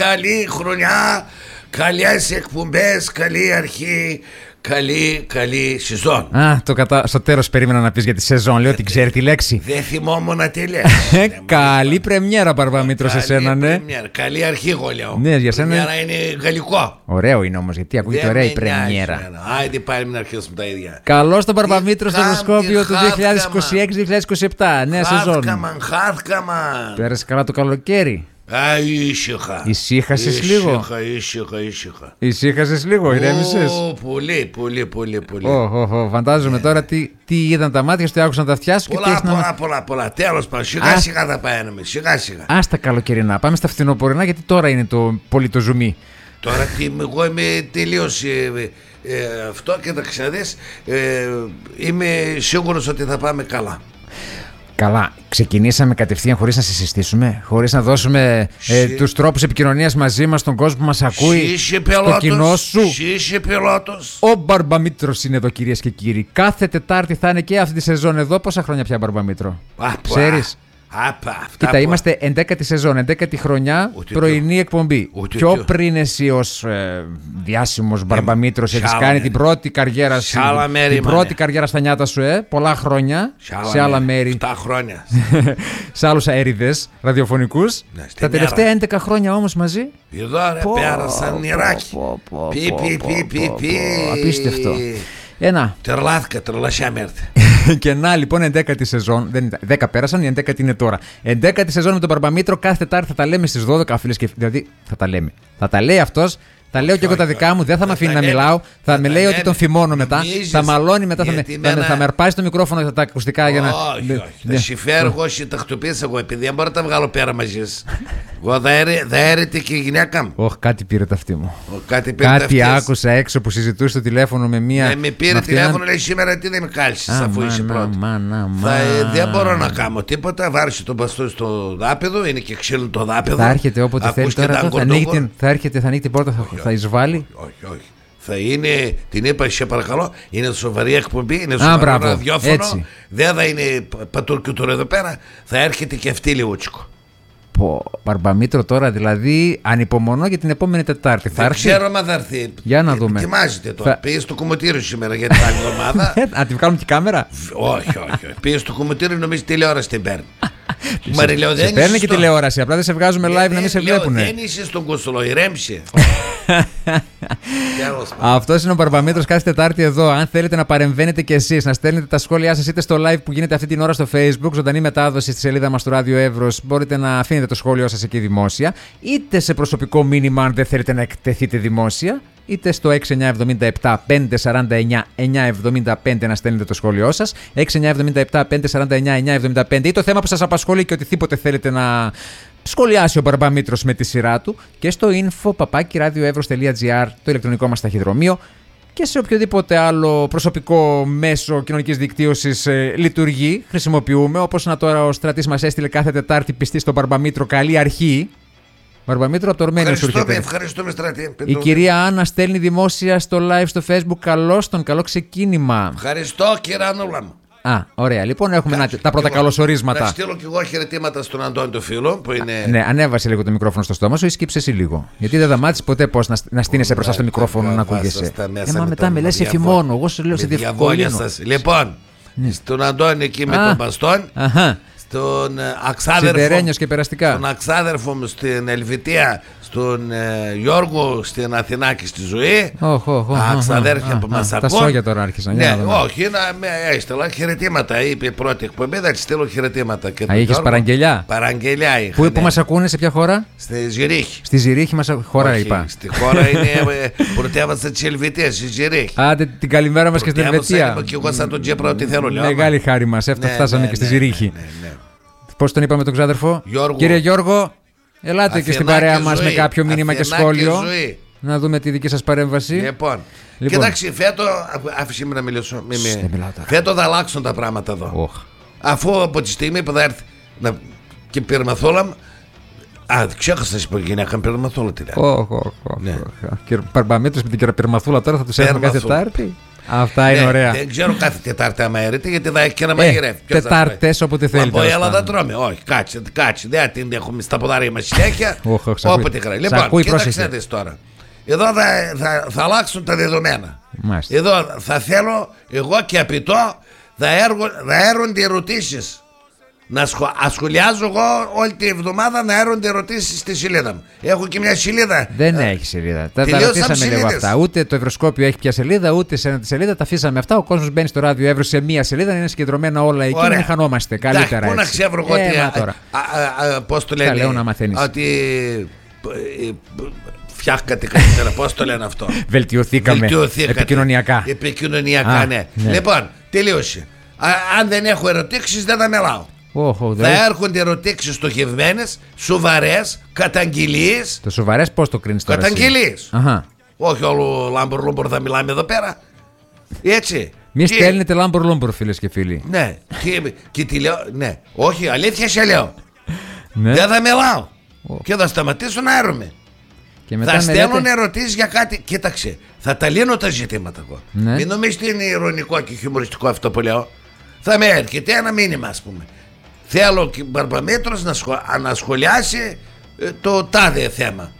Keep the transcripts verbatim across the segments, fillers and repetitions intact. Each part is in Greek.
Καλή χρονιά, καλές εκπομπές, καλή αρχή, καλή, καλή σεζόν. Α, το κατα... στο τέλος περίμενα να πεις για τη σεζόν. Λέω ότι ξέρει τη λέξη. Δεν θυμόμουν να τη λες. Καλή πρεμιέρα, Παρπαμήτρο, σε σένα, ναι. Πρεμιέρα. Καλή αρχή, εγώ λέω. Ναι, για σένα. Πρεμιέρα είναι γαλλικό. Ωραίο είναι όμως, γιατί ακούγεται ωραία η πρεμιέρα. Άιντε πάλι να αρχίσουμε τα ίδια. Καλώς τον Παρπαμήτρο στο οροσκόπιο του δύο χιλιάδες είκοσι έξι δύο χιλιάδες είκοσι επτά. Νέα σεζόν. Χάθηκαμαν, χάθηκαμαν. Πέρασε καλά το καλοκαίρι. Α, ήσυχα. Ησύχασες λίγο. Ήσυχα, ήσυχα, ήσυχα. Ησύχασες λίγο, ηρέμησες. Ω, πολύ, πολύ, πολύ, πολύ. Ω, ω, ω, φαντάζομαι Ναι. τώρα τι, τι είδαν τα μάτια σου, τι άκουσαν τα αυτιά σου και τι Πολλά, έχεις να πολλά, μας- πολλά, πολλά. Τέλος πάντων, σιγά σιγά θα πάμε. Σιγά σιγά. Ας τα καλοκαιρινά, πάμε στα φθινοπορεινά, γιατί τώρα είναι το πολύ το ζουμί. Τώρα τι, εγώ είμαι τελείως ε, ε, αυτό και τα ξέρεις, ε, είμαι σίγουρος ότι θα πάμε καλά. Καλά, ξεκινήσαμε κατευθείαν χωρίς να σε συστήσουμε, χωρίς να δώσουμε ε, Συ- τους τρόπους επικοινωνίας μαζί μας, στον κόσμο που μας ακούει, Είσαι στο κοινό πελότος, σου. είσαι πελότος. Ο Μπαρμπαμήτρος είναι εδώ, κυρίες και κύριοι. Κάθε Τετάρτη θα είναι και αυτή τη σεζόν εδώ. Πόσα χρόνια πια, Μπαρμπαμήτρο? Α, Ξέρεις? Άπα, αυτά Κοίτα, που- είμαστε εντέκατη σεζόν, εντέκατη χρονιά, Ούτε πρωινή εκπομπή. Ούτε Πιο τι. πριν εσύ ως ε, διάσημος Μπαρμπαμήτρος έχεις άλλα κάνει μέρη. την πρώτη καριέρα Σε άλλα μέρη, την μάνα. πρώτη καριέρα στα νιάτα σου, ε, πολλά χρόνια, σε άλλα μέρη, Εφτά χρόνια. σε άλλους αέριδες ραδιοφωνικούς. Ναι, στη Τα μέρα. τελευταία έντεκα χρόνια όμως μαζί. Εδώ ρε Πω, πέρασαν πω, νεράκι. πω, πω, Πι, πω, πι, πω, πι, πι, πω, πι. πω. Απίστευτο. Ένα. Τρελάθηκα, τρελασιά μέρτη. Και να λοιπόν, εντέκατη σεζόν. Δεν είναι, δέκα πέρασαν, η εντέκατη είναι τώρα. Εντέκατη σεζόν με τον Μπαρμπαμήτρο. Κάθε Τετάρτη θα τα λέμε στις δώδεκα, φίλες και φίλοι. Δηλαδή θα τα λέμε. Θα τα λέει αυτός. Τα λέω και εγώ τα δικά μου, δεν θα με αφήνει να μιλάω. Θα με λέει ότι τον φημώνω μετά. Θα μαλώνει μετά, θα με, θα, με, θα με αρπάζει το μικρόφωνο και τα ακουστικά για να. Όχι, όχι. Θα σου φέρω εγώ σε τακτοποιήσω εγώ, επειδή δεν μπορώ να τα βγάλω πέρα μαζί σου. Εγώ θα έρετε και η γυναίκα μου. Όχι, κάτι πήρε τα αυτή μου. Κάτι πήρε Κάτι ταυτές. άκουσα έξω που συζητούσε στο τηλέφωνο με μία. Ναι, με πήρε με αυτήν τηλέφωνο, αν- λέει σήμερα τι δεν με κάλυψες Α, αφού είσαι μάνα, πρώτη. μάνα, Θα, ε, μάνα. δεν μπορώ να κάνω τίποτα. Βάρισε τον μπαστό στο δάπεδο, είναι και ξύλο το δάπεδο. Θα έρχεται όποτε Ακούς θέλει και τώρα. τα εδώ, Θα ανοίγει, γκορντόκο. την, θα, έρχεται, θα ανοίγει την πόρτα, θα, θα εισβάλλει. Όχι, όχι. Θα είναι, την είπα, σε παρακαλώ, είναι σοβαρή εκπομπή, είναι σοβαρό μπράβο, ραδιόφωνο. έτσι. Δεν θα είναι πατουρκιουτορο εδώ πέρα, θα έρχεται και αυτή λιγούτσικο. Πω, Μπαρμπαμήτρο τώρα, δηλαδή ανυπομονώ για την επόμενη Τετάρτη. Θα Δεν έρθει. ξέρω αν θα έρθει. Για να δούμε. Ετοιμάζεται τώρα. Θα- Πήγε στο κομμωτήριο σήμερα για την άλλη εβδομάδα. Να τη βγάλουμε και κάμερα. όχι, όχι, όχι. Πήγε στο κομμωτήριο, νομίζω τηλεόραση την παίρνει. Μα ρε, λέω, Σε δεν είσαι παίρνει και στο- τηλεόραση. Απλά δεν σε βγάζουμε live να μην σε Λέω, βλέπουν. Δεν είσαι στον κουσολό, ηρέμησε. Τέλος πάντων. Αυτό είναι ο Μπαρμπαμήτρος κάθε Τετάρτη εδώ. Αν θέλετε να παρεμβαίνετε κι εσείς, να στέλνετε τα σχόλιά σας είτε στο live που γίνεται αυτή την ώρα στο Facebook, ζωντανή μετάδοση στη σελίδα μας του Ράδιο Εύρος, μπορείτε να αφήνετε το σχόλιο σας εκεί δημόσια, είτε σε προσωπικό μήνυμα αν δεν θέλετε να εκτεθείτε δημόσια, είτε στο έξι εννιά εβδομήντα επτά πεντακόσια σαράντα εννιά εννιακόσια εβδομήντα πέντε να στέλνετε το σχόλιο σας, έξι εννιά εβδομήντα επτά πεντακόσια σαράντα εννιά εννιακόσια εβδομήντα πέντε, ή το θέμα που σας απασχολεί και οτιδήποτε θέλετε να σχολιάσει ο Μπαρμπαμήτρος με τη σειρά του, και στο info παπάκι radioevros τελεία gr, το ηλεκτρονικό μας ταχυδρομείο, και σε οποιοδήποτε άλλο προσωπικό μέσο κοινωνικής δικτύωσης ε, λειτουργεί, χρησιμοποιούμε, όπως να τώρα ο Στρατής μας έστειλε κάθε Τετάρτη πιστή στον Μπαρμπαμήτρο, καλή αρχή. Μπαρμπαμήτρο, από το Ορμένιο σου Ευχαριστούμε, έρχεται. ευχαριστούμε, Στρατή. Η κυρία Άννα στέλνει δημόσια στο live στο Facebook, καλώς τον, καλό ξεκίνημα. Ευχαριστώ, κύριε Ανούλα μου. Α, ωραία, λοιπόν έχουμε να, τα πρώτα Εγώ- καλωσορίσματα. Να στείλω και εγώ χαιρετήματα στον Αντώνη το φίλο που είναι. Ναι, ανέβασε λίγο το μικρόφωνο στο στόμα σου ή σκύψε εσύ λίγο. Γιατί δεν δαμάτησε ποτέ πώς να, να στείνεσαι μπροστά στο μικρόφωνο να ακούγεσαι. Ε, μα μετά με λες σε φημώνω. Εγώ σου λέω σε διευκολύνω. σας. Λοιπόν, στον Αντώνη εκεί με Α. τον μπαστόν, Αχα. στον ε, αξάδερφο, Σιδερένιος και περαστικά. στον αξάδερφο μου στην Ελβετία, στον ε, Γιώργο στην Αθηνά και στη ζωή. Οχ, οχ, οχ, Τα οχ, Αξαδέρφια οχ, που οχ, μας Τα ακούν. σόγια τώρα άρχισαν. για Ναι, να δούμε. όχι, να με έστειλα χαιρετήματα. Είπε η πρώτη εκπομπή, θα τη στείλω χαιρετήματα. Και Α, τον είχες Γιώργο. παραγγελιά. Παραγγελιά είχα. Πού, ναι. πού μας ακούνε, σε ποια χώρα? Στη Ζηρίχη. Στη Ζηρίχη μας ακού- χώρα, Όχι, είπα. Στη χώρα είναι ε, πρωτεύουσα της Ελβετίας, στη Ζηρίχη. Άντε την καλημέρα μας και στην Πρωτεύουσα Ελβετία. είμαι και εγώ σαν τον Τζέπρα ό,τι θέλω, λέω. Μεγάλη χάρη μας, έφτα Ναι, φτάσαμε ναι, και στη ναι, Ζηρίχη. ναι, ναι, ναι. Πώς τον είπαμε τον ξάδερφο? Γιώργο. Κύριε Γιώργο, ελάτε και στην Αθηνά παρέα και μας με ζωή. κάποιο μήνυμα και Αθηνά σχόλιο. και ζωή. Να δούμε τη δική σας παρέμβαση. Λοιπόν, Λοιπόν. κοιτάξτε, φέτο. Άφησε με να μιλήσω. Μη, Σ, μη. δεν μιλάω τώρα. Φέτο θα αλλάξουν τα πράγματα εδώ. Οχ. Αφού από τη στιγμή που θα έρθει να... και πυρμαθόλα μου. Α, ξέχασα να σου πω γυναίκα με πυρμαθόλα τι λέει. Οχ, οχ, οχ, Ναι. οχ. Κύριε Μπαρμπαμήτρος με την κυρία Περμαθούλα τώρα θα τους έχουμε κάθε Περμαθούλα. Τετάρτη. Αυτά είναι ναι, ωραία. Δεν ξέρω κάθε Τετάρτη άμα έρετε, γιατί θα έχει και να μαγειρεύει. Ε, Τετάρτες όποτε θέλετε. Από έλα θα τρώμε. Όχι, κάτσε, κάτσε. Δεν την έχουμε στα ποδάρια μας συνέχεια. Όποτε χρειάζεται. Λοιπόν, κοίταξε να δεις τώρα. Εδώ θα, θα, θα αλλάξουν τα δεδομένα. Μάλιστα. Εδώ θα θέλω, εγώ και απειτώ, θα, έργο, θα έρονται ερωτήσεις. Να σχο, ασχολιάζω εγώ όλη τη εβδομάδα να έρονται ερωτήσεις στη σελίδα μου. Έχω και μια σελίδα. Δεν ε, έχει σελίδα. Τα, τα ρωτήσαμε λίγο αυτά. Ούτε το Ευρωσκόπιο έχει πια σελίδα, ούτε σε ένα τη σελίδα. Τα αφήσαμε αυτά. Ο κόσμος μπαίνει στο ράδιο Εύρος σε μία σελίδα, είναι συγκεντρωμένα όλα εκεί. Ωραία. Να χανόμαστε. Καλύτερα. Πού να ξέρω εγώ ε, τι. Πώς το λένε. Λέω να μαθαίνεις. Ότι. Φτιάχκατε καλύτερα, πώς το λένε αυτό. Βελτιωθήκαμε. Βελτιωθήκατε. Επικοινωνιακά. Επικοινωνιακά, Α, ναι. ναι. Λοιπόν, τελείωσε. Α, αν δεν έχω ερωτήσεις, δεν θα μιλάω. Oh, oh, θα έρχονται ερωτήσεις στοχευμένες, σοβαρές, καταγγελίες. Το σοβαρές πώς το κρίνεις τώρα? Καταγγελίες. Όχι όλο λάμπορ λούμπορ θα μιλάμε εδώ πέρα. Έτσι. Μη και... στέλνετε λάμπορ λούμπορ, φίλες και φίλοι. Ναι. και, και τι λέω, ναι. Όχι, αλήθεια σε λέω. Ναι. Δεν θα μιλάω. Oh. Και θα σταματήσω να έρχομαι. Και μετά θα στέλνουν λέτε... ερωτήσεις για κάτι. Κοίταξε, θα τα λύνω τα ζητήματα εγώ. Ναι. Μην νομίζετε είναι ειρωνικό και χιουμοριστικό αυτό που λέω. Θα με έρχεται ένα μήνυμα, ας πούμε. Θέλω και Μπαρμπαμήτρος να, σχολ... να σχολιάσει ε, το τάδε θέμα.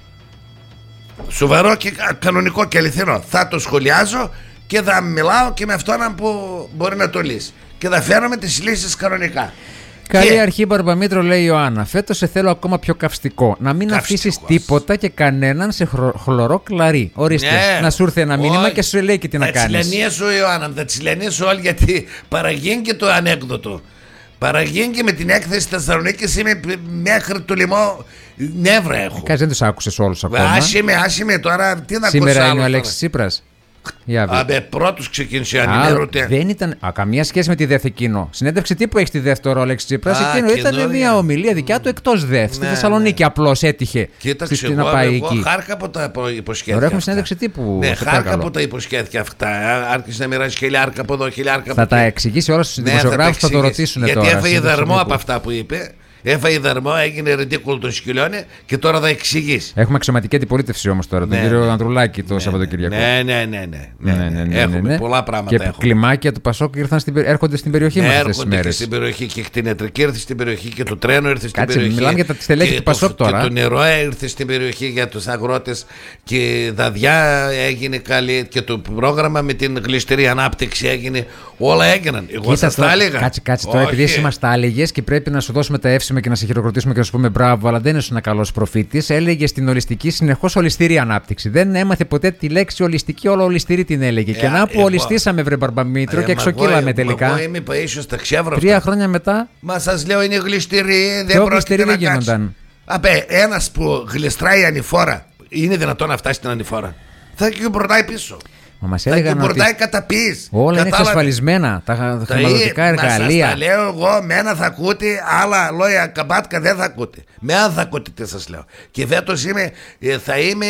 Σοβαρό και κανονικό και αληθινό. Θα το σχολιάζω και θα μιλάω και με αυτόν που μπορεί να το λύσει. Και θα φέρουμε τις λύσεις κανονικά. Καλή και... αρχή, Μπαρμπαμήτρο, λέει η Ιωάννα. Φέτος σε θέλω ακόμα πιο καυστικό. Να μην αφήσεις τίποτα και κανέναν σε χλωρό κλαρί. Ορίστε, ναι. Να σου έρθει ένα μήνυμα και σου λέει και τι θα να κάνεις. Θα τσιλενήσω, Ιωάννα, θα τσιλενήσω όλοι, γιατί παραγίνει και το ανέκδοτο. Παραγίνει και με την έκθεση Θεσσαλονίκης είμαι μέχρι το λαιμό. Νεύρα έχω. Κάτσε, δεν τους άκουσες όλους ακόμα. Άσε με, άσε με τώρα, τι να ακούσεις. Σήμερα είναι ο Αλέξης Τσίπρας. Αμπε, πρώτος ξεκίνησε ανημέρωτε. Δεν ήταν α, καμία σχέση με τη ΔΕΘ εκείνο. Συνέντευξη τύπου έχει τη ΔΕΘ τώρα ο Αλέξης Τσίπρας. Εκείνο ήταν μια ομιλία δικιά του εκτός ΔΕΘ. Ναι, στη Θεσσαλονίκη, ναι. Απλώς έτυχε. Κοίταξε, στη, εγώ, να πάει εγώ εκεί. Χάρηκα από τα υποσχέθηκα. Τώρα έχουμε συνέντευξη τύπου. Ναι, χάρηκα από τα υποσχέθηκα αυτά. Άρχισε να μοιράζει χιλιάρκα από εδώ, χιλιάρκα από εκεί. Θα τα εξηγήσει όλα στους δημοσιογράφους, θα το ρωτήσουν τώρα. Γιατί έφαγε δαρμό από αυτά που είπε. Έφαγε δαρμό, έγινε ρεντίκουλο τον σκυλώνε και τώρα θα εξηγήσει. Έχουμε αξιωματική αντιπολίτευση όμως τώρα, τον ναι, κύριο ναι. Ανδρουλάκη το ναι, Σαββατοκυριακό. Ναι, ναι, ναι. ναι, ναι, ναι, ναι, ναι έχουμε ναι, ναι. πολλά πράγματα. Και έχουμε. Κλιμάκια του Πασόκ ήρθαν στην, έρχονται στην περιοχή ναι, μας αυτές τις μέρες. Έρχονται στην περιοχή και η κτηνιατρική ήρθε στην περιοχή και το τρένο ήρθε στην Κάτσε, περιοχή. Μιλάμε για τα στελέχη του Πασόκ τώρα. Και το νερό ήρθε στην περιοχή για τους αγρότες και δαδιά έγινε καλή και το πρόγραμμα με την γλιστηρή ανάπτυξη έγινε. Όλα έγιναν. Εγώ σας τα έλεγα. Κάτσε, κάτσε τώρα, επειδή εσύ μας τα έλεγες και πρέπει να σου δώσουμε τα εύσημα και να σε χειροκροτήσουμε και να σου πούμε μπράβο, αλλά δεν είσαι ένα καλός προφήτης. Έλεγε στην ολιστική συνεχώς ολιστηρή ανάπτυξη. Δεν έμαθε ποτέ τη λέξη ολιστική, όλο ολιστηρή την έλεγε. Ε, και να που εγώ... ολιστήσαμε, βρε Μπαρμπαμήτρο, ε, και εξοκύλαμε τελικά. Εγώ είμαι παΐσιος στα ξεύρα. Τρία χρόνια μετά. Μα σας λέω είναι γλιστηρή, δεν πρόκειται να κάτσει. Απέ, ένας που γλιστράει ανηφόρα, είναι δυνατόν να φτάσει στην ανηφόρα? Θα και μπροστά πίσω. Μα μας έλεγαν ότι όλα είναι εξασφαλισμένα, τα χρηματοδοτικά εργαλεία. Σας τα λέω εγώ, με ένα θα ακούτε, άλλα λόγια καμπάτκα δεν θα ακούτε. Με ένα θα ακούτε, τι σας λέω. Και φέτος είμαι, θα είμαι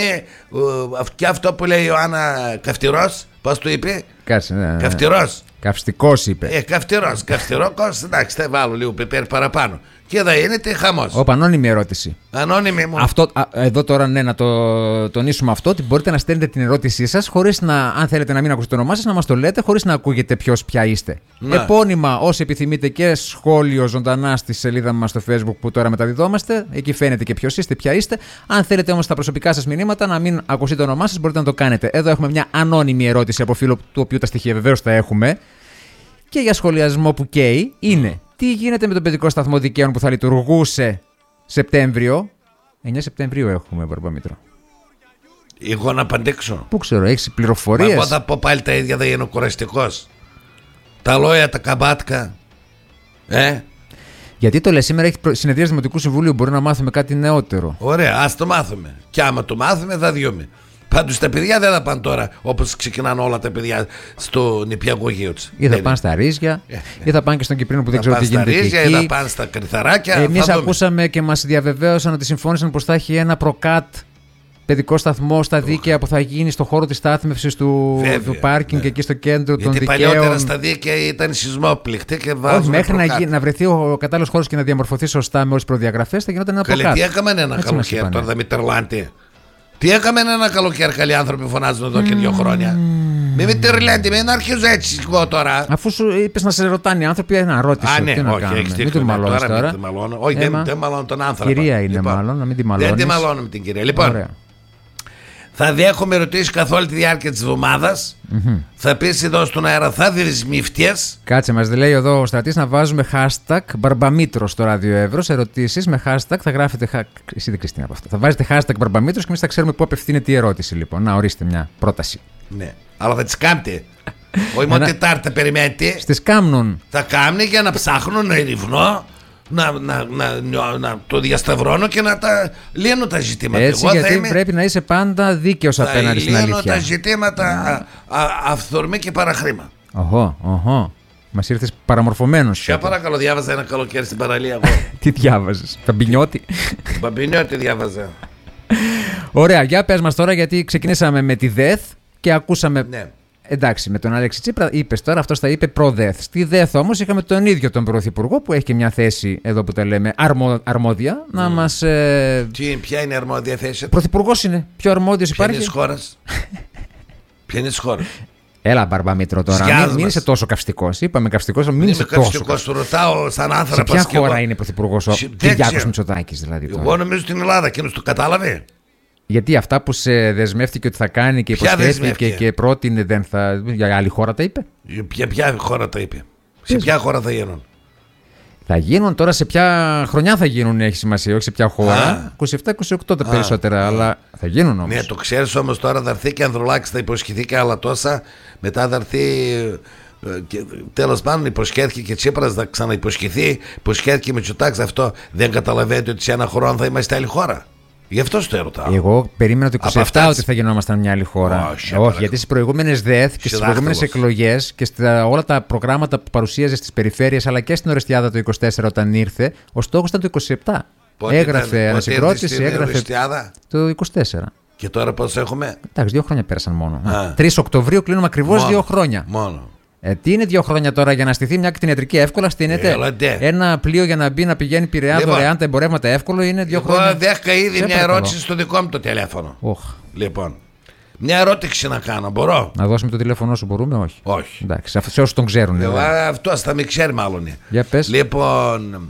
και αυτό που λέει η Ιωάννα, καυτηρός, πώς το είπε? Κάτσε, ναι, ναι. Καυτηρός. Καυστικός είπε. Ε, καυτηρός, καυτηρός, εντάξει, θα βάλω λίγο πιπέρ παραπάνω. Και θα είναι χαμός. Όπα, ανώνυμη ερώτηση. Ανώνυμη μου. Αυτό, α, εδώ τώρα ναι, να το τονίσουμε αυτό, ότι μπορείτε να στέλνετε την ερώτησή σας χωρίς να, αν θέλετε να μην ακούσετε το όνομά σας, να μας το λέτε χωρίς να ακούγεται ποιος ποια είστε. Ναι. Επώνυμα όσοι επιθυμείτε και σχόλιο ζωντανά στη σελίδα μας στο Facebook που τώρα μεταδιδόμαστε. Εκεί φαίνεται και ποιος είστε, ποια είστε. Αν θέλετε όμως τα προσωπικά σας μηνύματα να μην ακούσετε το όνομά σας, μπορείτε να το κάνετε. Εδώ έχουμε μια ανώνυμη ερώτηση από φίλο του οποίου τα στοιχεία βεβαίως τα έχουμε. Και για σχολιασμό που καίει είναι τι γίνεται με τον παιδικό σταθμό δικαίων που θα λειτουργούσε Σεπτέμβριο. εννιά Σεπτεμβρίου έχουμε, Μπαρμπαμήτρο. Εγώ να απαντήξω. Πού ξέρω, έχεις πληροφορίες? Μα εγώ θα πω πάλι τα ίδια, θα γίνω κουραστικός. Τα λόγια, τα καμπάτκα. Ε. Γιατί το λες, σήμερα έχει συνεδρία Δημοτικού Συμβουλίου, μπορεί να μάθουμε κάτι νεότερο. Ωραία, ας το μάθουμε. Και άμα το μάθουμε θα διούμε. Πάντως τα παιδιά δεν θα πάνε τώρα όπως ξεκινάνε όλα τα παιδιά στο νηπιαγωγείο τους. Ή θα πάνε στα Ρίζια, ε, ή θα πάνε και στον Κυπρίνο που δεν ξέρω τι γίνεται εκεί. Ή θα πάνε στα Κρυθαράκια. Εμείς ακούσαμε και μας διαβεβαίωσαν ότι συμφώνησαν πως θα έχει ένα προκάτ παιδικό σταθμό στα δίκαια που θα γίνει στο χώρο της στάθμευσης του, του πάρκινγκ, ναι. Εκεί στο κέντρο των δικαίων. Γιατί παλιότερα στα δίκαια ήταν σεισμόπληκτη και βάζουν. Όχι, μέχρι να, γι, να βρεθεί ο κατάλληλος χώρος και να διαμορφωθεί σωστά με όλες τις προδιαγραφές θα γινόταν ένα προκάτ. Καλή, τι έκαμε ένα καλοκαίρι τώρα, θα μη τερλάντη. Τι έκαμε ένα καλοκαίρι, καλοί άνθρωποι φωνάζουν εδώ και δύο χρόνια. Μην με τρελαίνετε, μην αρχίζω έτσι εγώ τώρα. Αφού σου είπες να σε ρωτάνε οι άνθρωποι, ένα ρώτησε. Α, ναι, τι να όχι, κάνουμε. έχεις Μην δίκιο, του ναι, μαλώνεις τώρα. τώρα. Μην τη μαλώνω. Όχι, δεν, δεν μαλώνω τον άνθρωπο. Κυρία είναι λοιπόν, μάλλον, να μην τη μαλώνεις. Δεν τη μαλώνω με την κυρία. Λοιπόν, Ωραία. θα δέχομαι ερωτήσεις καθ' όλη τη διάρκεια της εβδομάδας. Mm-hmm. Θα πεις εδώ στον αέρα, θα δυσμύφτιες. Κάτσε, μας λέει εδώ ο Στρατής να βάζουμε hashtag Μπαρμπαμήτρο στο Ράδιο Εύρος. Ερωτήσεις με hashtag θα γράφετε. Χα... Εσύ δεν ξέρεις τι είναι από αυτά. Θα βάζετε hashtag Μπαρμπαμήτρος και εμείς θα ξέρουμε πού απευθύνεται η ερώτηση, λοιπόν. Να ορίστε μια πρόταση. Ναι, αλλά θα τις κάνετε. Όχι μόνο Τετάρτα περιμένετε. Στις κάμνουν. Θα κάνουν για να ψάχνω, να ερευνώ, να, να, να, να, να το διασταυρώνω και να τα λύνω τα ζητήματα. Έτσι, Εγώ γιατί θα είμαι, πρέπει να είσαι πάντα δίκαιος απέναντι στην αλήθεια. Θα λύνω τα ζητήματα mm. αυθορμή και παραχρήμα. Οχο, οχο. Μας ήρθες παραμορφωμένος. Ποια παρακαλώ, διάβαζα ένα καλοκαίρι στην παραλία. Τι διάβαζες, Μπαμπινιώτη? Μπαμπινιώτη διάβαζα. Ωραία, για πες μας τώρα, γιατί ξεκινήσαμε με τη ΔΕΘ και ακούσαμε. Ναι. Εντάξει, με τον Άλεξη Τσίπρα είπες τώρα, αυτός τα είπε προ-ΔΕΘ. Στη ΔΕΘ όμως είχαμε τον ίδιο τον Πρωθυπουργό που έχει και μια θέση εδώ που τα λέμε αρμο, αρμόδια mm. να μας. Ε... Τι, ποια είναι η αρμόδια θέση? Πρωθυπουργός είναι. Πιο αρμόδιος υπάρχει. Ποια είναι της χώρας? Ποια είναι της χώρας? Έλα, Μπαρμπαμήτρο τώρα. Μην, μην είσαι τόσο καυστικός. Είπαμε καυστικός, μην είσαι τόσο καυστικός. Του ρωτάω σαν άνθρωπο. Σε ποια χώρα είναι πρωθυπουργός ο Κυριάκος Μητσοτάκης, δηλαδή? Εγώ τώρα νομίζω στην Ελλάδα, εκείνος το κατάλαβε. Γιατί αυτά που σε δεσμεύτηκε ότι θα κάνει και υποσχέθηκε και πρότεινε, δεν θα. Για άλλη χώρα τα είπε. Για ποια χώρα τα είπε? Σε ποια χώρα θα γίνουν? Θα γίνουν τώρα, σε ποια χρονιά θα γίνουν, έχει σημασία, όχι σε ποια χώρα. είκοσι επτά είκοσι οκτώ τα περισσότερα, α, αλλά α. θα γίνουν όμως. Ναι, το ξέρεις όμως τώρα, θα έρθει και Ανδρουλάκης, θα υποσχεθεί και άλλα τόσα. Μετά θα έρθει. Τέλος πάντων, υποσχέθηκε και Τσίπρας, θα ξαναυποσχεθεί. Υποσχέθηκε Μητσοτάκης, αυτό δεν καταλαβαίνετε ότι σε ένα χρόνο θα είμαστε άλλη χώρα? Γι' αυτό το έρωτα. Εγώ περίμενα το είκοσι επτά ότι θα γινόμασταν μια άλλη χώρα. Όχι, Όχι γιατί στις προηγούμενες ΔΕΘ και στις προηγούμενες εκλογές και στα όλα τα προγράμματα που παρουσίαζε στις περιφέρειες αλλά και στην Ορεστιάδα το είκοσι τέσσερα όταν ήρθε, ο στόχος ήταν το είκοσι επτά. Πότε έγραφε ανασυγκρότηση, έγραφε το είκοσι τέσσερα. Και τώρα πώς έχουμε? Εντάξει, δύο χρόνια πέρασαν μόνο. τρεις Οκτωβρίου κλείνουμε ακριβώς δύο χρόνια. Μόνο. Ε, τι είναι δύο χρόνια τώρα για να στηθεί μια κτηνιατρική? Εύκολα στείνεται. Έλατε. Ένα πλοίο για να μπει να πηγαίνει Πειραιά λοιπόν, δωρεάν τα εμπορεύματα εύκολο είναι δύο εγώ χρόνια. Εγώ δέχκα ήδη σε μια παρακαλώ. ερώτηση στο δικό μου το τηλέφωνο. Oh. Λοιπόν, μια ερώτηση να κάνω, μπορώ? Να δώσουμε το τηλέφωνό σου, μπορούμε? Όχι. Όχι. Εντάξει, σε όσους τον ξέρουν. Εγώ, αυτό θα μην ξέρει μάλλον. Για πες. Λοιπόν,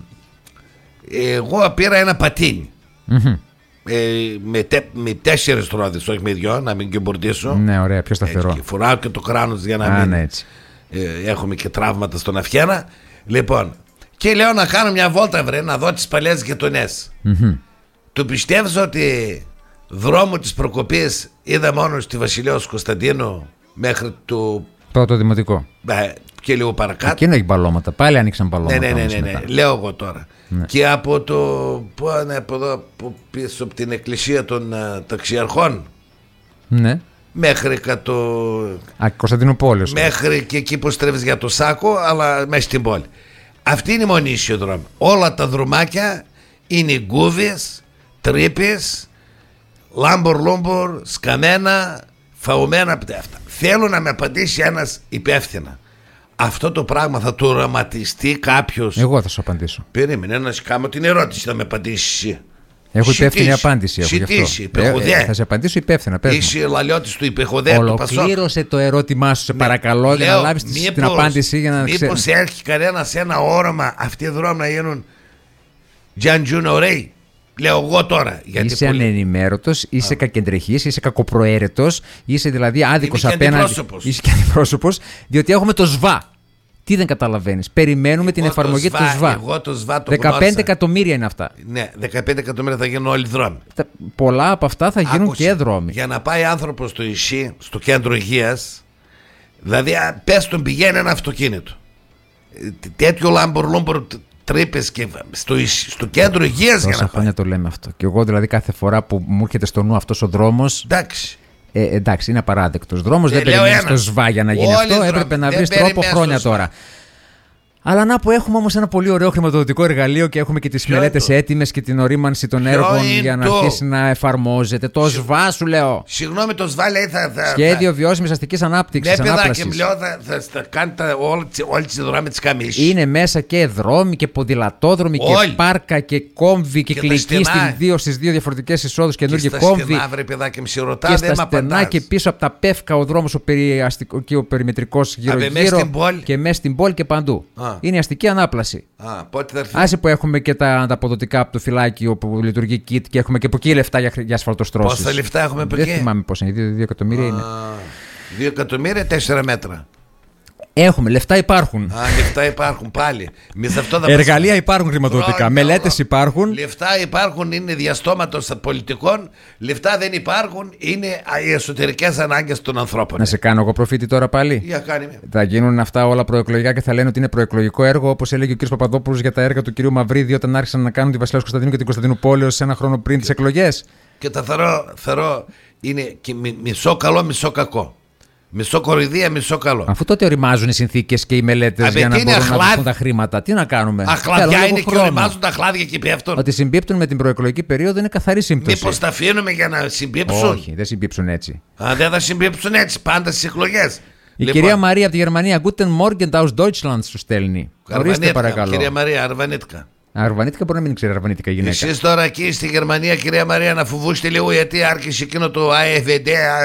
εγώ πήρα ένα πατίνι. Mm-hmm. Ε, με, τε, με τέσσερις ρόδες, όχι με δυο, να μην κεμπορτήσω. Ναι, ωραία, πιο σταθερό. Και φοράω και το κράνος για να Α, μην ναι, έτσι. Ε, έχουμε και τραύματα στον αυχένα. Λοιπόν, και λέω να κάνω μια βόλτα, βρε, να δω τις παλιές γειτονιές. Mm-hmm. Του πιστεύεις ότι δρόμο της προκοπής είδα μόνο στη Βασιλέως Κωνσταντίνου μέχρι το πρώτο δημοτικό? Ε, και λίγο παρακάτω. Εκείνο έχει μπαλώματα, πάλι άνοιξαν μπαλώματα. Ναι, ναι, ναι, ναι, ναι. λέω εγώ τώρα. Ναι. Και από το. Πού είναι από εδώ, από πίσω από την εκκλησία των uh, ταξιαρχών. Ναι. Μέχρι κατ' Α, Κωνσταντινούπολης. Μέχρι και εκεί που στρέφεις για το Σάκο, αλλά μέσα στην πόλη. Αυτή είναι η μονήσιο δρόμη. Όλα τα δρομάκια είναι γκούβες, τρύπες, λάμπορ λούμπορ, σκαμμένα, φαουμένα πτέφτα. Θέλω να με απαντήσει ένας υπεύθυνα. Αυτό το πράγμα θα το οραματιστεί κάποιος? Εγώ θα σου απαντήσω. Περίμενε να σου κάνω την ερώτηση, θα με απαντήσει εσύ. Έχω υπεύθυνη απάντηση. Σιτήσει, υπεχοδέ. Ε, θα σε απαντήσω υπεύθυνα. Είσαι λαλιώτης του υπεχοδέ. Ολοκλήρωσε το ερώτημά σου, σε παρακαλώ, ναι, για να λάβεις μήπως, την απάντηση για να ξέρεις. Μήπως έχει κανένα σε ένα όραμα αυτοί οι δρόμοι να γίνουν Τζαντζούν ωραίοι? Λέω εγώ τώρα. Γιατί είσαι πολύ... ανενημέρωτος, είσαι κακεντρεχής, είσαι κακοπροαίρετος, είσαι δηλαδή άδικος απέναντι. Είσαι και αντιπρόσωπος, διότι έχουμε το ΣΒΑ. Τι δεν καταλαβαίνεις? Περιμένουμε εγώ την εφαρμογή του ΣΒΑ. Εγώ το ΣΒΑ το δεκαπέντε εκατομμύρια είναι αυτά. Ναι, δεκαπέντε εκατομμύρια θα γίνουν όλοι δρόμοι. Τα, πολλά από αυτά θα γίνουν Άκουσε, και δρόμοι. Για να πάει άνθρωπος στο νησί, στο κέντρο υγείας, δηλαδή πες τον πηγαίνει ένα αυτοκίνητο. Τέτοιο λάμπορ λούμπορ τρύπες και στο, στο κέντρο υγείας για να πάει. Χρόνια το λέμε αυτό. Και εγώ δηλαδή κάθε φορά που μου έρχεται στο νου αυτός ο δρόμος. Εντάξει. Ε, εντάξει, είναι απαράδεκτος δρόμος. Ε, δεν περιμένεις το ΣΒΑ για να γίνει αυτό. Έπρεπε να βρεις τρόπο χρόνια τώρα. Αλλά να που έχουμε όμως ένα πολύ ωραίο χρηματοδοτικό εργαλείο και έχουμε και τις μελέτες έτοιμες και την ορίμανση των Ποιο έργων είναι για να το? αρχίσει να εφαρμόζεται. Το ΣΒΑ σου λέω. Συγγνώμη, το ΣΒΑ λέει θα. θα Σχέδιο θα... βιώσιμης αστικής ανάπτυξης. Ναι, παιδάκι, μου λέω θα, θα, θα κάνετε όλη τη δρόμη τη καμίση. Είναι μέσα και δρόμοι και ποδηλατόδρομοι Όλοι. και πάρκα και κόμβοι και, Και κυκλική στενά. δύο, στις δύο διαφορετικές εισόδους Και καινούργιοι στα κόμβοι. στενά, βρε παιδάκι, μισή ρωτά, Και δεν στα μ' στενά απαντάς. και πίσω από τα πεύκα ο δρόμος ο, περιαστικο, και ο περιμετρικός Α, με μέσα γύρω-γύρω στην πόλη. και μέσα στην πόλη και παντού. Α. Είναι η αστική ανάπλαση. Α, πότε θα έρθει. Άσε που έχουμε και τα ανταποδοτικά από το φυλάκιο που λειτουργεί kit και έχουμε και από εκεί λεφτά για, για ασφαλτοστρώσεις. Πόσα λεφτά έχουμε από Δεν εκεί? θυμάμαι πόσα είναι, δύο εκατομμύρια είναι. Δύο εκατομμύρια, τέσσερα μέτρα. Έχουμε, λεφτά υπάρχουν. Α, λεφτά υπάρχουν πάλι. Εμείς αυτό θα Εργαλεία μας... υπάρχουν χρηματοδοτικά. Χρόνια, Μελέτες υπάρχουν. Λεφτά υπάρχουν, είναι διαστόματος πολιτικών. Λεφτά δεν υπάρχουν, είναι οι εσωτερικές ανάγκες των ανθρώπων. Να σε κάνω εγώ προφήτη τώρα πάλι. Για κάνει με. Θα γίνουν αυτά όλα προεκλογικά και θα λένε ότι είναι προεκλογικό έργο, όπως έλεγε ο κ. Παπαδόπουλος για τα έργα του κ. Μαυρίδη όταν άρχισαν να κάνουν τη Βασιλέως Κωνσταντίνου και την Κωνσταντίνου Πόλεως ένα χρόνο πριν τις εκλογές. Και τα θεωρώ, θεωρώ είναι και μι- μισό καλό, μισό κακό. Μισό κοροϊδία, μισό καλό. Αφού τότε οριμάζουν οι συνθήκες και οι μελέτες Αμπε, για να τι είναι μπορούν να αχλάδι? δοθούν τα χρήματα, τι να κάνουμε. Αχλαδιά Θέλω λίγο είναι και χρόνο. οριμάζουν τα χλάδια και πέφτουν. Ότι συμπίπτουν με την προεκλογική περίοδο είναι καθαρή σύμπτωση. Μήπως τα αφήνουμε για να συμπίψουν? Όχι, δεν συμπίψουν έτσι. Α, δεν θα συμπίψουν έτσι πάντα στις εκλογές. Η κυρία Μαρία από τη Γερμανία, Guten Morgen aus Deutschland, σου στέλνει. Ορίστε Αρβανίτικα, παρακαλώ. κυρία Μαρία, Αρβανίτικα. Αρβανίτικα μπορεί να μην ξέρει αρβανίτικα γυναίκα. Εσείς τώρα εκεί στη Γερμανία, κυρία Μαρία, να φοβούστε λίγο γιατί άρχισε εκείνο το ΑΕΒΔ,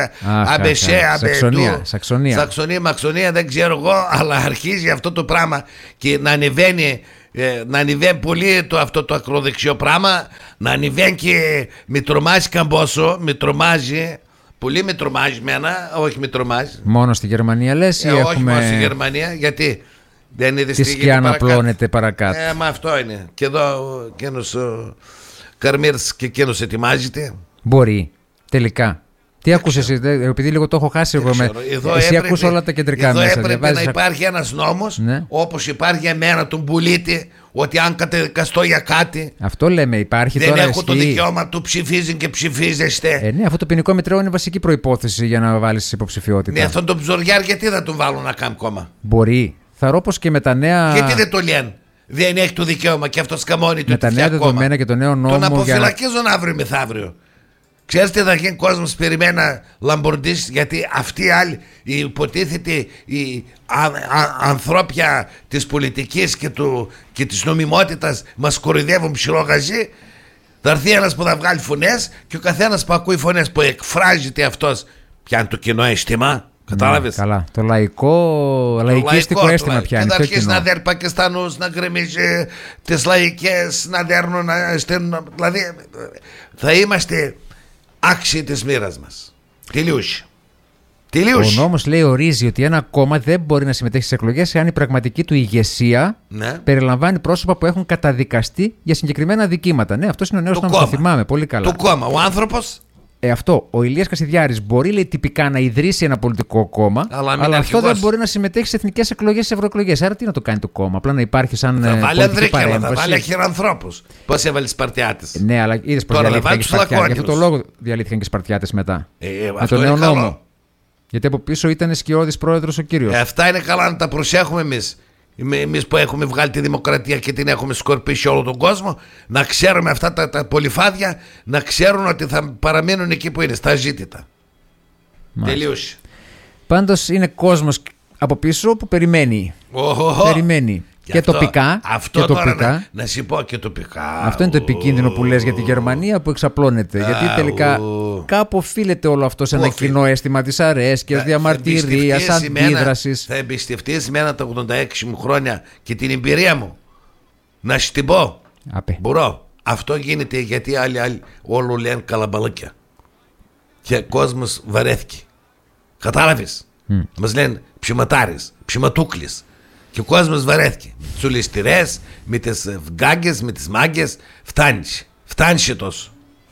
ΑΜΠΣΕ, Σαξονία, Σαξονία. Σαξονία, Μαξονία, δεν ξέρω εγώ, αλλά αρχίζει αυτό το πράγμα και να ανεβαίνει. Ε, να ανεβαίνει πολύ το, αυτό το ακροδεξιό πράγμα, να ανεβαίνει και με τρομάζει καμπόσο, με τρομάζει, πολύ με τρομάζει μένα, όχι με τρομάζει. Μόνο στη Γερμανία λες ή Ε, όχι έχουμε... μόνο στη Γερμανία, γιατί δεν είδες τη τι σκιά γίνεται να παρακάτω. πλώνεται παρακάτω. Ε, μα αυτό είναι. Και εδώ ο εκείνος ο Καρμίρς και εκείνος ετοιμάζεται. Μπορεί, τελικά. Τι ακούς εσύ, δε- επειδή λίγο το έχω χάσει εγώ. Με... Εδώ Εσύ έπρεπε- ακούς όλα τα κεντρικά εδώ μέσα. έπρεπε διαβάζεις να ακ- υπάρχει ένας νόμος, Ναι. όπως υπάρχει για μένα τον πολίτη, ότι αν καταδικαστώ για κάτι, Αυτό λέμε, υπάρχει δεν τώρα. έχω το ισχύει. δικαίωμα του ψηφίζουν και ψηφίζεστε. Ε, ναι, αυτό το ποινικό μητρό είναι βασική προϋπόθεση για να βάλεις υποψηφιότητα. Ναι, αυτόν τον ψωριάρ γιατί θα τον βάλουν να κάνει κόμμα? Μπορεί. Θα ρω πως και με τα νέα. Γιατί δεν το λένε? Δεν έχει το δικαίωμα και αυτό σκαμώνει του. Με τα νέα δεδομένα και το νέο νόμο. Τον για να- αποφυλακίζουν αύριο μεθαύριο. Ξέρεις τι θα γίνει? Κόσμος περιμένει λαμπορντής, γιατί αυτοί οι άλλοι, οι υποτίθεται οι α, α, ανθρώπια της πολιτικής και, του, και της νομιμότητας μας κοροϊδεύουν ψηλό γαζί. Θα έρθει ένας που θα βγάλει φωνές και ο καθένας που ακούει φωνές που εκφράζεται αυτός πιάνει το κοινό αίσθημα. Κατάλαβες? Ναι, καλά. Το λαϊκό, Το λαϊκίστικο λαϊκό, αίσθημα το- πιάνει. Και θα ποιο αρχίσει κοινό? να δέρει Πακιστανούς, να γκρεμίζει τις λαϊκές, να δέρνουν, να στέλνουν. Δηλαδή θα είμαστε άξιοι της μοίρας μας. Τελείωσε. Ο Τελείωσε. νόμος λέει, ορίζει ότι ένα κόμμα δεν μπορεί να συμμετέχει στις εκλογές εάν η πραγματική του ηγεσία Ναι. περιλαμβάνει πρόσωπα που έχουν καταδικαστεί για συγκεκριμένα δικήματα. Ναι, αυτός είναι ο νέος Το νόμος, το κόμμα. θυμάμαι πολύ καλά. Το κόμμα. Ο άνθρωπος. Ε, αυτό, ο Ηλίας Κασιδιάρης μπορεί, λέει, τυπικά να ιδρύσει ένα πολιτικό κόμμα, Αλλά αλλά, μην είναι αυτό δεν αρχηγός. μπορεί να συμμετέχει σε εθνικές εκλογές, σε ευρωεκλογές. Άρα τι να το κάνει το κόμμα, απλά να υπάρχει σαν Θα ε, βάλει πολιτική ανδρίκια, θα παρέμβαση. βάλει αχυρανθρώπους. Πώς έβαλε Σπαρτιάτες. Ε, Ναι, αλλά είδες πως Τώρα διαλύθηκαν βάλει και τους Σπαρτιάτες. Γι' αυτό το λακκόνιους. λόγο διαλύθηκαν και Σπαρτιάτες μετά. Ε, με αυτό τον είναι νέο καλό. νόμο. Γιατί από πίσω ήταν σκιώδης πρόεδρος ο κύριος. Ε, αυτά είναι καλά να τα προσέχουμε εμείς. Εμείς που έχουμε βγάλει τη δημοκρατία και την έχουμε σκορπίσει όλο τον κόσμο, να ξέρουμε αυτά τα, τα πολυφάδια, να ξέρουν ότι θα παραμείνουν εκεί που είναι, στα ζήτητα. Μάλιστα. Τελείωσε. Πάντως είναι κόσμος από πίσω που περιμένει. Οχοχο. Περιμένει. Και, αυτό- τοπικά. Αυτό και τώρα τοπικά. να, να σου πω και τοπικά. Αυτό είναι το επικίνδυνο που λες για τη Γερμανία που εξαπλώνεται. Γιατί τελικά ου. κάπου οφείλεται όλο αυτό σε Πού ένα οφείλει? κοινό αίσθημα της αρέσκειας, Θα- διαμαρτυρίας, θα εμπιστευτείς εμένα- αντίδρασης. Θα εμπιστευτείς εμένα τα ογδόντα έξι μου χρόνια και την εμπειρία μου. Να σου την πω. Απέ. Μπορώ. Αυτό γίνεται γιατί άλλοι, άλλοι όλο λένε καλαμπαλάκια. Και κόσμος βαρέθηκε. Κατάλαβες? Mm. Μας λένε ψηματάρες, ψηματούκλες. Και ο κόσμος βαρέθηκε. Με τις ουλιστηρές, με τις γκάγκες, με τις μάγκες. Φτάνει. Φτάνει τόσο.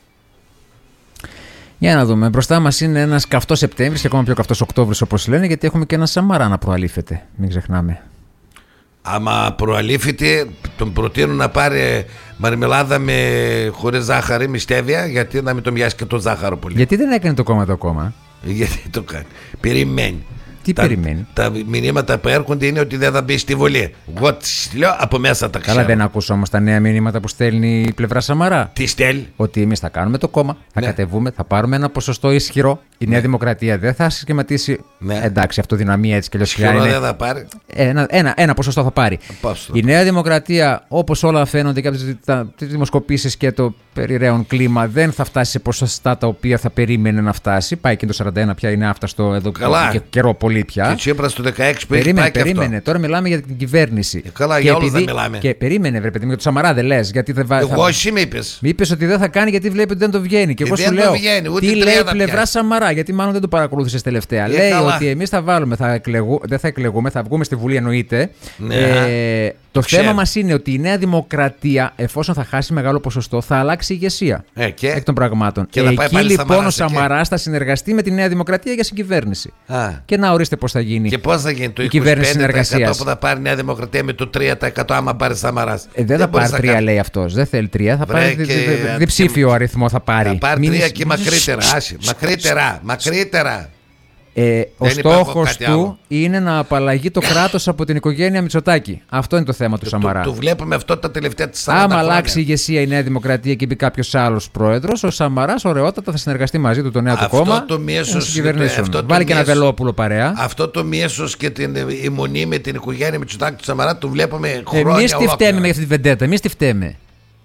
Για να δούμε. Μπροστά μας είναι ένας καυτός Σεπτέμβρης και ακόμα πιο καυτός Οκτώβρης όπως λένε, γιατί έχουμε και ένα Σαμαρά να προαλήφεται. Μην ξεχνάμε. Άμα προαλήφεται, τον προτείνω να πάρει μαρμελάδα με χωρίς ζάχαρη, με στέβια, γιατί να μην το μοιάσει και το ζάχαρο πολύ. Γιατί δεν έκανε το κόμμα το κόμμα. Γιατί το κάνει? Περιμένει. Τι τα, περιμένει. Τα μηνύματα που έρχονται είναι ότι δεν θα μπει στη Βουλή. Εγώ τις λέω από μέσα τα ξέρω. Καλά, δεν ακούσω όμως τα νέα μηνύματα που στέλνει η πλευρά Σαμαρά. Τι στέλνει? Ότι εμείς θα κάνουμε το κόμμα, θα ναι. κατεβούμε, θα πάρουμε ένα ποσοστό ισχυρό. Η Νέα ναι. Δημοκρατία δεν θα σχηματίσει. Ναι. Εντάξει, αυτοδυναμία έτσι κι αλλιώς. Ισχυρό δεν θα πάρει. Ένα, ένα, ένα ποσοστό θα πάρει. Απόστο. Η Νέα Δημοκρατία, όπως όλα φαίνονται και από τις δημοσκοπήσεις και το περιραίον κλίμα, δεν θα φτάσει σε ποσοστά τα οποία θα περίμενε να φτάσει. Πάει και το σαράντα ένα πια, είναι άφταστο εδώ και καιρό πολύ πια. Και Τσίπρας το δεκαέξι που περίμενε, έχει πάει περίμενε. και αυτό. Τώρα μιλάμε για την κυβέρνηση. Ε, καλά, και για επειδή, όλους δεν μιλάμε. Και περίμενε, βρε παιδί μου, για το Σαμαρά δεν λες. Γιατί δεν βάζει. Εγώ εσύ με είπες. Μη είπες ότι δεν θα κάνει γιατί βλέπει ότι δεν το βγαίνει. Και εγώ δεν σου λέω. Βγαίνει, ούτε τι λέει η πλευρά πιάσει. Σαμαρά, γιατί μάλλον δεν το παρακολούθησες τελευταία. Ε, λέει καλά. ότι εμείς θα βάλουμε, θα εκλεγού, δεν θα εκλεγούμε, θα βγούμε στη Βουλή εννοείται. Ναι. Ε, το Ξέρω. θέμα μας είναι ότι η Νέα Δημοκρατία, εφόσον θα χάσει μεγάλο ποσοστό, θα αλλάξει ηγεσία ε, και... εκ των πραγμάτων. Και Εκεί πάει λοιπόν ο Σαμαράς θα συνεργαστεί με τη Νέα Δημοκρατία για συγκυβέρνηση. Α. Και να ορίστε πώς θα γίνει. Και πώς θα γίνει το η είκοσι πέντε τοις εκατό κυβέρνηση συνεργασίας που θα πάρει η Νέα Δημοκρατία με το τρία τοις εκατό άμα πάρει Σαμαράς. Ε, δεν θα πάρει τρία, κάνει. Λέει αυτός. Δεν θέλει τρία. Θα Βρε, πάρει και... διψήφιο αριθμό. Θα πάρει. Θα πάρει Μην... τρία και μακρύτερα. Άση. Μακρύτερα. Μακρύτερα. Ε, ο στόχος του άλλο. Είναι να απαλλαγεί το κράτος από την οικογένεια Μητσοτάκη. Αυτό είναι το θέμα του Σαμαρά. Το, το βλέπουμε αυτό τα τελευταία σαράντα Άμα χρόνια. αλλάξει η ηγεσία η Νέα Δημοκρατία και μπει κάποιος άλλος πρόεδρος, ο Σαμαράς ωραιότατα θα συνεργαστεί μαζί του το νέο του κόμμα. Το μίσος, αυτό το Βάλει και ένα Βελόπουλο παρέα. Αυτό το μίσος και την ημονή με την οικογένεια Μητσοτάκη του Σαμαρά το βλέπουμε χρόνια. Εμείς τι φταίμε με αυτή τη βεντέτα, εμείς τι φταίμε.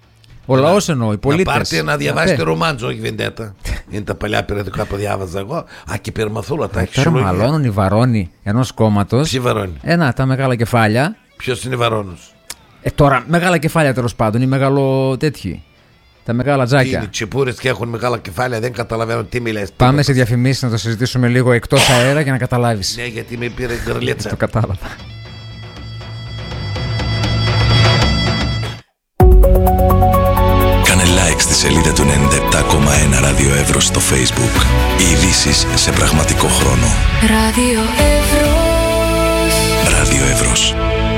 Ο λαός εννοώ, οι πολίτες. Να πάρτε να διαβάσετε ρομάντζο, όχι βεντέτα. Είναι τα παλιά περιοδικά που διάβαζα εγώ. Α, και περμαθούλα τα έχει. Τώρα μαλώνουν οι βαρώνοι ενός κόμματος. Ποιοι βαρώνοι? Ένα, τα μεγάλα κεφάλια. Ποιος είναι βαρώνος? Ε, τώρα, μεγάλα κεφάλια τέλος πάντων, οι μεγάλο τέτοιοι. Τα μεγάλα τζάκια. Είναι τσιπούρες και έχουν μεγάλα κεφάλια, δεν καταλαβαίνω τι μιλάς. Πάμε σε διαφημίσεις να το συζητήσουμε λίγο εκτός αέρα για να καταλάβεις. Ναι, γιατί με πήρε γκρλίτσα. Το κατάλαβα. Κάνε like στη σελίδα του ενενήντα επτά κόμμα ένα Ράδιο Εύρος στο Facebook. Οι ειδήσεις σε πραγματικό χρόνο. Ράδιο Εύρος. Ράδιο Εύρος.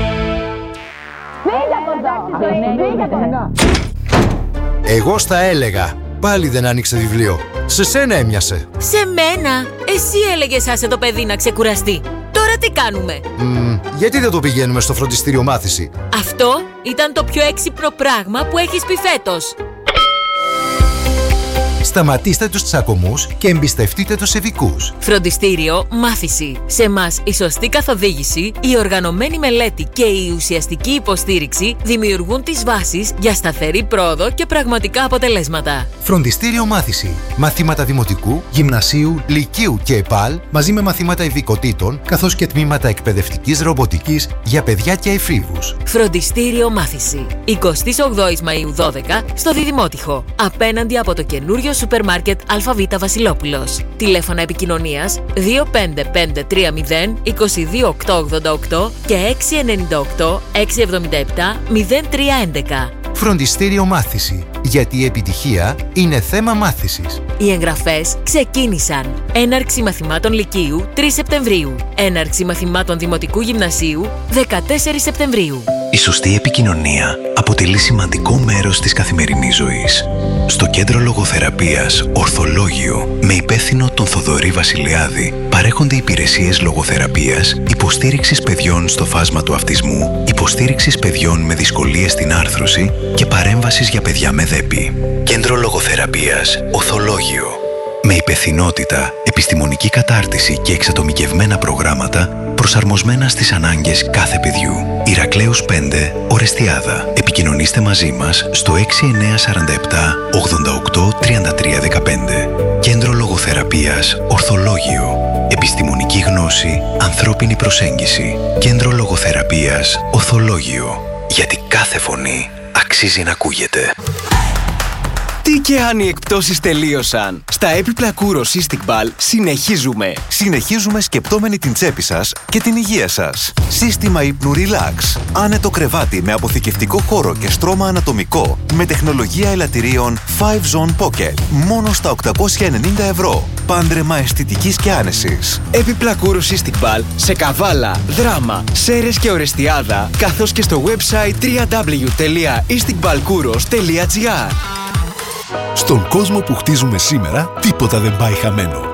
Εγώ στα έλεγα. Πάλι δεν άνοιξε βιβλίο. Σε σένα έμοιασε. Σε μένα. Εσύ έλεγες άσε το παιδί να ξεκουραστεί. Τώρα τι κάνουμε? Mm, γιατί δεν το πηγαίνουμε στο φροντιστήριο μάθηση? Αυτό ήταν το πιο έξυπνο πράγμα που έχεις πει φέτος. Σταματήστε τους τσακωμούς και εμπιστευτείτε τους ειδικούς. Φροντιστήριο Μάθηση. Σε μας η σωστή καθοδήγηση, η οργανωμένη μελέτη και η ουσιαστική υποστήριξη δημιουργούν τις βάσεις για σταθερή πρόοδο και πραγματικά αποτελέσματα. Φροντιστήριο Μάθηση. Μαθήματα δημοτικού, γυμνασίου, λυκείου και ΕΠΑΛ μαζί με μαθήματα ειδικοτήτων καθώς και τμήματα εκπαιδευτικής ρομποτικής για παιδιά και εφήβους. Φροντιστήριο Μάθηση. εικοστή όγδοη Μαΐου δώδεκα στο Διδημότυχο. Απέναντι από το καινούριο σούπερ μάρκετ ΑΒ Βασιλόπουλος. Τηλέφωνα επικοινωνίας δύο πέντε πέντε τρία μηδέν είκοσι δύο οκτακόσια ογδόντα οκτώ και έξι εννιά οκτώ έξι εβδομήντα επτά μηδέν τρία έντεκα. Φροντιστήριο Μάθηση. Γιατί η επιτυχία είναι θέμα μάθησης. Οι εγγραφές ξεκίνησαν. Έναρξη μαθημάτων Λυκείου τρεις Σεπτεμβρίου. Έναρξη μαθημάτων Δημοτικού Γυμνασίου δεκατέσσερις Σεπτεμβρίου. Η σωστή επικοινωνία αποτελεί σημαντικό μέρος της καθημερινής ζωής. Στο Κέντρο Λογοθεραπείας Ορθολόγιο, με υπεύθυνο τον Θοδωρή Βασιλιάδη, παρέχονται υπηρεσίες λογοθεραπείας, υποστήριξης παιδιών στο φάσμα του αυτισμού, υποστήριξης παιδιών με δυσκολίες στην άρθρωση και παρέμβασης για παιδιά με δέπη. Κέντρο Λογοθεραπείας Ορθολόγιο. Με υπευθυνότητα, επιστημονική κατάρτιση και εξατομικευμένα προγράμματα προσαρμοσμένα στις ανάγκες κάθε παιδιού. Ηρακλέους πέντε, Ορεστιάδα. Επικοινωνήστε μαζί μας στο έξι εννιά τέσσερα επτά ογδόντα οκτώ τριάντα τρία δεκαπέντε. Κέντρο Λογοθεραπείας Ορθολόγιο. Επιστημονική γνώση, ανθρώπινη προσέγγιση. Κέντρο Λογοθεραπείας Ορθολόγιο. Γιατί κάθε φωνή αξίζει να ακούγεται. Τι και αν οι εκπτώσεις τελείωσαν. Στα έπιπλα Kouros Istiqbal συνεχίζουμε. Συνεχίζουμε σκεπτόμενοι την τσέπη σας και την υγεία σας. Σύστημα ύπνου Relax. Άνετο κρεβάτι με αποθηκευτικό χώρο και στρώμα ανατομικό. Με τεχνολογία ελαττηρίων φάιβ Zone Pocket. Μόνο στα οκτακόσια ενενήντα ευρώ. Πάντρεμα αισθητικής και άνεσης. Έπιπλα Kouros Istiqbal σε Καβάλα, Δράμα, Σέρες και Ορεστιάδα, καθώς και στο website double-u double-u double-u τελεία istiqbalkouros τελεία gr. Στον κόσμο που χτίζουμε σήμερα, τίποτα δεν πάει χαμένο.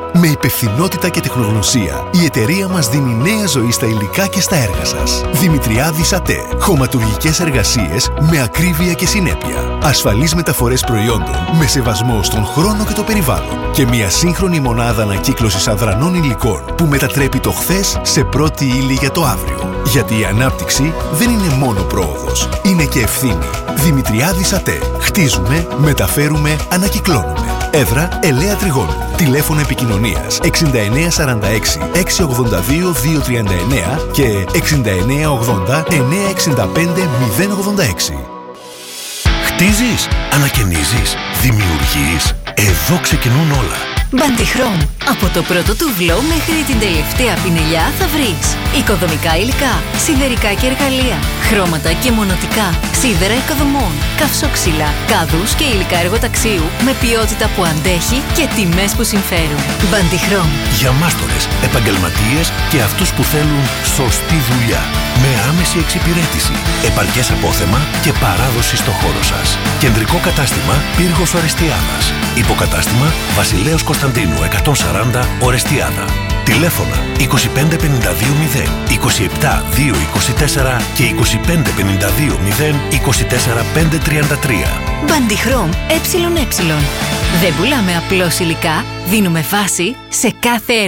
Με υπευθυνότητα και τεχνογνωσία, η εταιρεία μας δίνει νέα ζωή στα υλικά και στα έργα σας. Δημητριάδης ΑΤΕ. Χωματουργικές εργασίες με ακρίβεια και συνέπεια. Ασφαλείς μεταφορές προϊόντων με σεβασμό στον χρόνο και το περιβάλλον. Και μια σύγχρονη μονάδα ανακύκλωσης αδρανών υλικών που μετατρέπει το χθες σε πρώτη ύλη για το αύριο. Γιατί η ανάπτυξη δεν είναι μόνο πρόοδος, είναι και ευθύνη. Δημητριάδης ΑΤΕ. Χτίζουμε, μεταφέρουμε, ανακυκλώνουμε. Έδρα Ελαία Τριγώνου. Τηλέφωνο επικοινωνίας εξήντα εννέα σαράντα έξι εξακόσια ογδόντα δύο διακόσια τριάντα εννέα και εξήντα εννέα ογδόντα εννιακόσια εξήντα πέντε μηδέν ογδόντα έξι. Χτίζεις, ανακαινίζεις, δημιουργείς. Εδώ ξεκινούν όλα. Bandichrom. Από το πρώτο τούβλο μέχρι την τελευταία πινελιά θα βρεις οικοδομικά υλικά, σιδερικά και εργαλεία, χρώματα και μονοτικά, σίδερα οικοδομών, καυσόξυλα, κάδους και υλικά εργοταξίου με ποιότητα που αντέχει και τιμές που συμφέρουν. Bandichrom. Για μάστορες, επαγγελματίες και αυτούς που θέλουν σωστή δουλειά. Με άμεση εξυπηρέτηση, επαρκές απόθεμα και παράδοση στο χώρο σας. Κεντρικό κατάστημα Πύργος Ορεστιάδας. Υποκατάστημα Βασιλέως Κωνσταντίνου εκατόν σαράντα Ορεστιάδα. Τηλέφωνα είκοσι πέντε πενήντα δύο μηδέν είκοσι επτά δύο είκοσι τέσσερα και είκοσι πέντε πενήντα δύο μηδέν είκοσι τέσσερα πέντε τριάντα τρία. Bandichrom ΕΕ. Δεν πουλάμε απλώς υλικά, δίνουμε βάση σε κάθε έργο.